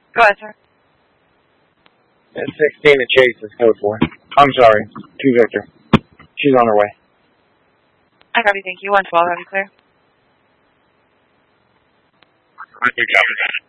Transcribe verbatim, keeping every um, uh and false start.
Go ahead, sir. It's sixteen to Chase is code four. I'm sorry, to Victor. She's on her way. I copy, thank you. one twelve, have you clear? I copy that.